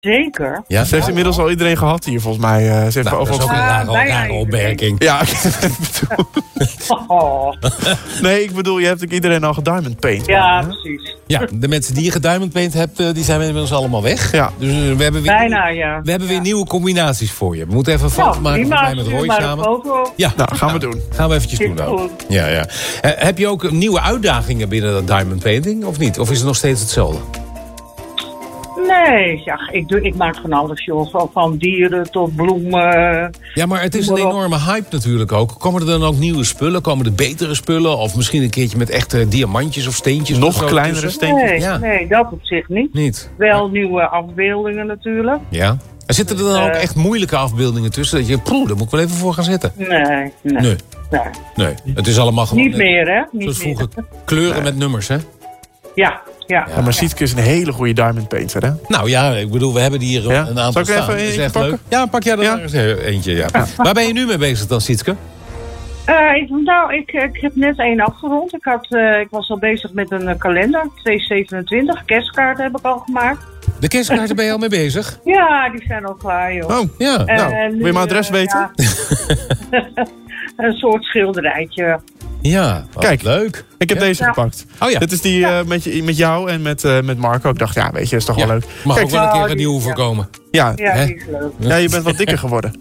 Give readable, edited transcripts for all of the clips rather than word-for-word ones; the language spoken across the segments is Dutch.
Zeker. Ja, Ze heeft inmiddels al iedereen gehad hier, volgens mij. Ze heeft dat is ook een rare opmerking. Ja, nee, ik bedoel, je hebt ook iedereen al gediamond paint. Ja, precies. Ja, de mensen die je gediamond paint hebt, die zijn inmiddels allemaal weg. Ja. Dus we hebben weer, Bijna, ja. we hebben weer nieuwe combinaties voor je. We moeten even een foto maken prima, met Roy samen. Ja, Nou, gaan we doen. Gaan we eventjes doen dan. Ja. Heb je ook nieuwe uitdagingen binnen dat diamond painting, of niet? Of is het nog steeds hetzelfde? nee, ja, ik maak van alles, joh. Van dieren tot bloemen. Ja, maar het is een enorme hype natuurlijk ook. Komen er dan ook nieuwe spullen? Komen er betere spullen? Of misschien een keertje met echte diamantjes of steentjes? Nog kleinere steentjes? Nee, dat op zich niet. Wel nieuwe afbeeldingen natuurlijk. Ja. En zitten er dan ook echt moeilijke afbeeldingen tussen? Dat je, daar moet ik wel even voor gaan zitten. Nee. Nee. Het is allemaal gewoon... Niet meer, hè? Zoals vroeger kleuren met nummers, hè? Ja. Ja, maar Sietke is een hele goede diamond painter, hè? Nou ja, ik bedoel, we hebben hier een aantal staan. Zal ik even eentje pakken? leuk. Ja, pak jij er maar eens eentje, ja. Waar ben je nu mee bezig dan, Sietke? Ik heb net één afgerond. Ik was al bezig met een kalender, 2027. Kerstkaarten heb ik al gemaakt. De kerstkaarten ben je al mee bezig? Ja, die zijn al klaar, joh. Oh, ja. Nou, wil je mijn adres weten? Een soort schilderijtje. Ja, kijk, leuk. Ik heb deze gepakt. Oh ja. Dit is die met jou en met Marco. Ik dacht, weet je, is toch wel leuk. Mag kijk, ook wel een keer een nieuwe voorkomen. Ja, die is leuk. Ja, je bent wat dikker geworden.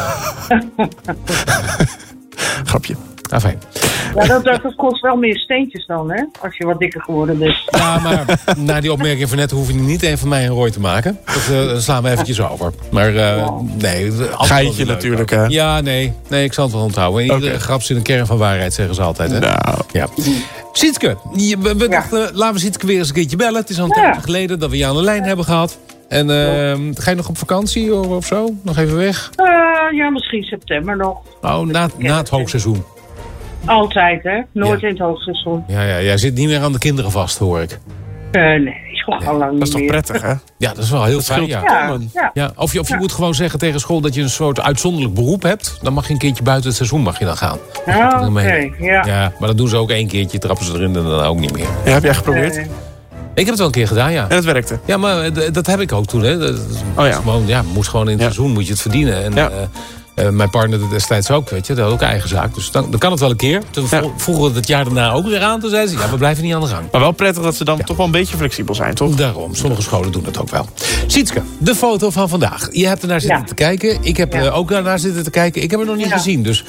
Grapje. Ah, fijn. Ja, dat kost wel meer steentjes dan, hè? Als je wat dikker geworden bent. Ja, maar na die opmerking van net hoef je niet een van mij een Roy te maken. Dat slaan we eventjes over. Maar nee. Geitje natuurlijk, hè? Ja, nee, ik zal het wel onthouden. Iedere grap zit een kern van waarheid, zeggen ze altijd, hè? Nou. Ja. Sietke, we dachten, laten we Sietke weer eens een keertje bellen. Het is al een tijd geleden dat we je aan de lijn hebben gehad. En ga je nog op vakantie of zo? Nog even weg? Ja, misschien september nog. Oh, na het hoogseizoen. Altijd, hè? Nooit in het hoogseizoen. Ja, jij zit niet meer aan de kinderen vast, hoor ik. Nee, al lang niet. Dat is toch prettig, hè? Ja, dat is wel heel fijn, ja. Of je moet gewoon zeggen tegen school dat je een soort uitzonderlijk beroep hebt. Dan mag je een keertje buiten het seizoen dan gaan. Oké. Ja, maar dat doen ze ook één keertje, trappen ze erin en dan ook niet meer. Ja, heb jij geprobeerd? Ik heb het wel een keer gedaan, ja. En het werkte? Ja, maar dat heb ik ook toen, hè. Moest gewoon in het seizoen moet je het verdienen. En mijn partner destijds ook, weet je. Dat had ook eigen zaak. Dus dan kan het wel een keer. Toen vroegen we het jaar daarna ook weer aan. Toen zeiden ze, we blijven niet aan de gang. Maar wel prettig dat ze dan toch wel een beetje flexibel zijn, toch? Daarom. Sommige scholen doen dat ook wel. Sietske, de foto van vandaag. Je hebt ernaar zitten te kijken. Ik heb ook daarnaar zitten te kijken. Ik heb het nog niet gezien, dus...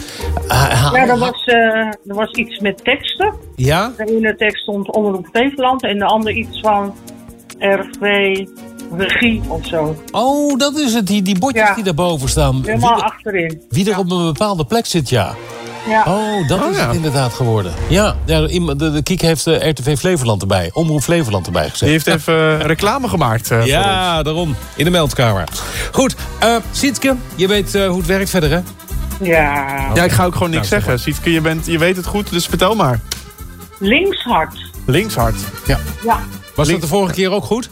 er was iets met teksten. Ja? De ene tekst stond Omroep Flevoland en de andere iets van RV... Regie of zo. Oh, dat is het. Die bordjes die daarboven staan. Helemaal achterin. Wie er op een bepaalde plek zit, ja. Oh, dat is het inderdaad geworden. Ja, de Kiek heeft RTV Flevoland erbij. Omroep Flevoland erbij gezet. Die heeft even reclame gemaakt. Ja, daarom. In de meldkamer. Goed, Sietke, je weet hoe het werkt verder, hè? Ja, ik ga ook gewoon niks zeggen. Sietke, je weet het goed, dus vertel maar. Linkshard. Linkshard. Ja. Was dat de vorige keer ook goed?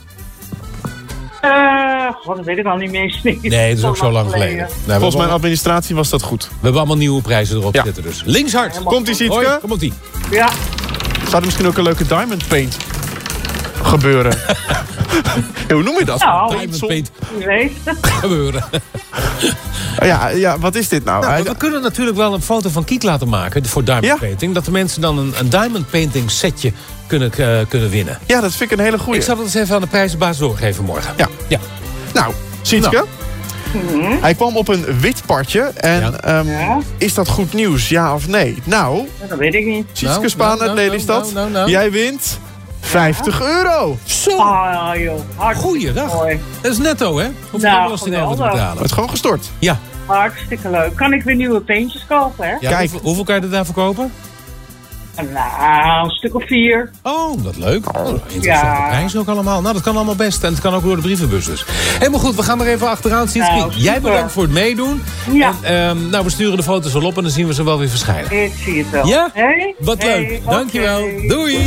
Dat weet ik al niet meer. Nee, dat is ook zo lang geleden. Volgens mijn administratie was dat goed. We hebben allemaal nieuwe prijzen erop zitten dus. Linkshard. Komt-ie, Sietke? Komt-ie. Ja. Zou er misschien ook een leuke diamond paint gebeuren? Hoe noem je dat? Diamond paint gebeuren. Ja, wat is dit nou? We kunnen natuurlijk wel een foto van Kiek laten maken voor diamond painting. Dat de mensen dan een diamond painting setje kunnen winnen. Ja, dat vind ik een hele goeie. Ik zal het eens even aan de prijzenbaas doorgeven morgen. Ja. Nou, Sietke. Hij kwam op een wit partje. En is dat goed nieuws, ja of nee? Nou, dat weet ik niet. Sietke Spaan uit Lelystad. Jij wint €50. Zo. Joh. Goeiedag. Mooi. Dat is netto, hè? Of je belasting over te betalen. Het is gewoon gestort. Ja. Hartstikke leuk. Kan ik weer nieuwe peentjes kopen, hè? Ja, kijk. Hoeveel kan je er daarvoor kopen? Nou, een stuk of 4. Oh, dat leuk. Interessante prijzen ook allemaal. Nou, dat kan allemaal best. En het kan ook door de brievenbus dus. Helemaal goed, we gaan er even achteraan. Jij bedankt voor het meedoen. Ja. En, we sturen de foto's wel op en dan zien we ze wel weer verschijnen. Ik zie het wel. Ja? Wat leuk. Dankjewel. Doei.